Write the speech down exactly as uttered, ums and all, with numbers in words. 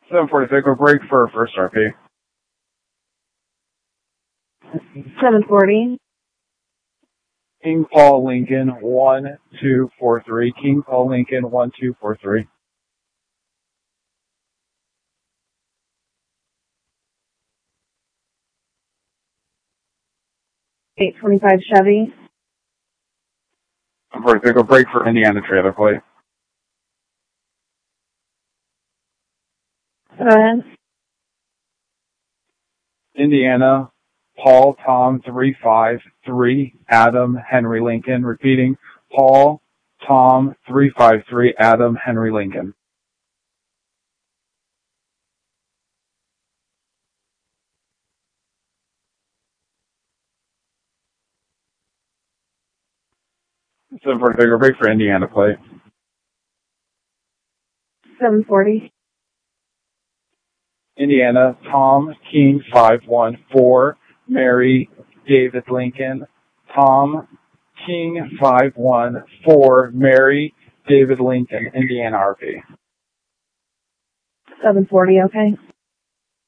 seven forty-six, go break for first R P. seven forty. King Paul Lincoln, one two four three. King Paul Lincoln, one two four three. eight twenty-five Chevy. seven forty-six, go break for Indiana trailer plate. Go ahead. Indiana, Paul Tom three five three, Adam Henry Lincoln. Repeating, Paul Tom three five three, Adam Henry Lincoln. seven forty-six, go break for Indiana plate. seven forty. Indiana, Tom King five one four, Mary David Lincoln. Tom King five one four, Mary David Lincoln, Indiana R P. seven forty, okay.